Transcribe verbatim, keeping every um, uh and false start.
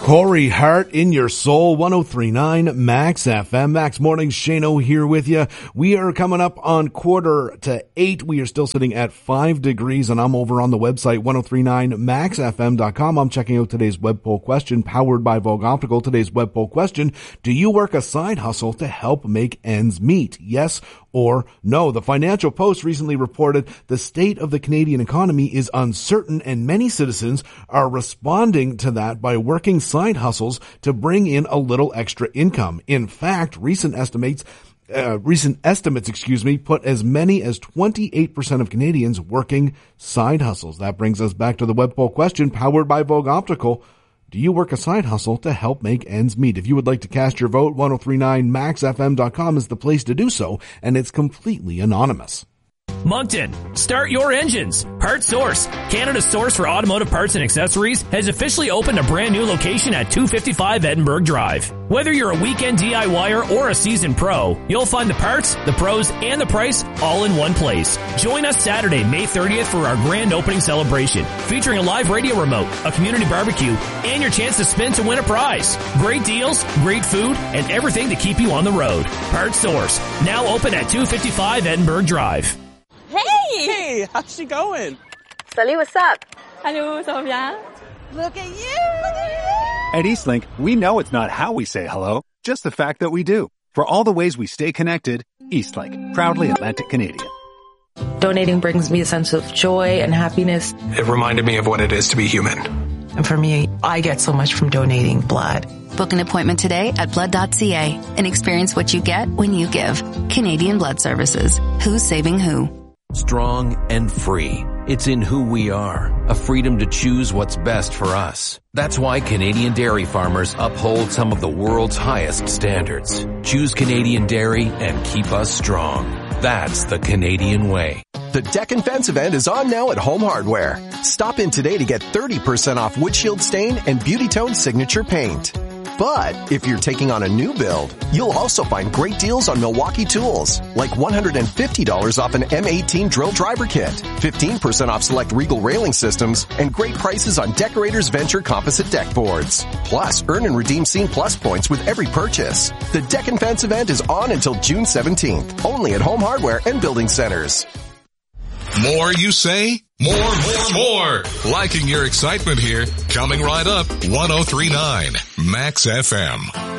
Corey Hart in your soul, one oh three point nine Max F M. Max Mornings, Shano here with you. We are coming up on quarter to eight. We are still sitting at five degrees, and I'm over on the website, ten thirty-nine max f m dot com. I'm checking out today's web poll question, powered by Vogue Optical. Today's web poll question: do you work a side hustle to help make ends meet? Yes or no? The Financial Post recently reported the state of the Canadian economy is uncertain, and many citizens are responding to that by working side hustles to bring in a little extra income. In fact, recent estimates Uh, recent estimates, excuse me, put as many as twenty-eight percent of Canadians working side hustles. That brings us back to the web poll question, powered by Vogue Optical. Do you work a side hustle to help make ends meet? If you would like to cast your vote, ten thirty-nine max f m dot com is the place to do so, and it's completely anonymous. Moncton, start your engines. Parts Source, Canada's source for automotive parts and accessories, has officially opened a brand new location at two fifty-five Edinburgh Drive. Whether you're a weekend DIYer or a seasoned pro, you'll find the parts, the pros, and the price all in one place. Join us Saturday, May thirtieth for our grand opening celebration, featuring a live radio remote, a community barbecue, and your chance to spin to win a prize. Great deals, great food, and everything to keep you on the road. Parts Source, now open at two fifty-five Edinburgh Drive. Hey! Hey, how's she going? Salut, what's up? Hello, ça va bien? Look at you! At Eastlink, we know it's not how we say hello, just the fact that we do. For all the ways we stay connected, Eastlink, proudly Atlantic Canadian. Donating brings me a sense of joy and happiness. It reminded me of what it is to be human. And for me, I get so much from donating blood. Book an appointment today at blood dot c a and experience what you get when you give. Canadian Blood Services. Who's saving who? Strong and free. It's in who we are. A freedom to choose what's best for us. That's why Canadian dairy farmers uphold some of the world's highest standards. Choose Canadian dairy and keep us strong. That's the Canadian way. The Deck and Fence event is on now at Home Hardware. Stop in today to get thirty percent off windshield stain and Beauty Tone signature paint. But if you're taking on a new build, you'll also find great deals on Milwaukee tools, like one hundred fifty dollars off an M eighteen drill driver kit, fifteen percent off select Regal railing systems, and great prices on Decorators Venture composite deck boards. Plus, earn and redeem Scene Plus points with every purchase. The Deck and Fence event is on until June seventeenth, only at Home Hardware and Building Centers. More, you say? More, more, more. Liking your excitement here. Coming right up, ten thirty-nine Max F M.